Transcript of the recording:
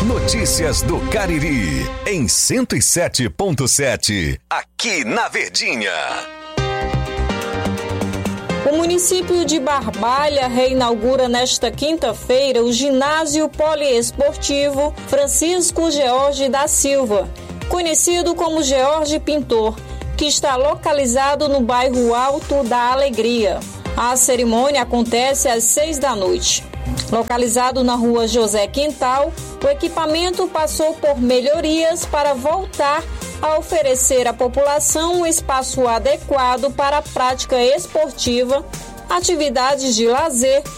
Notícias do Cariri, em 107.7, aqui na Verdinha. O município de Barbalha reinaugura nesta quinta-feira o ginásio poliesportivo Francisco George da Silva, conhecido como George Pintor, que está localizado no bairro Alto da Alegria. A cerimônia acontece às 18h. Localizado na rua José Quintal, o equipamento passou por melhorias para voltar a oferecer à população um espaço adequado para a prática esportiva, atividades de lazer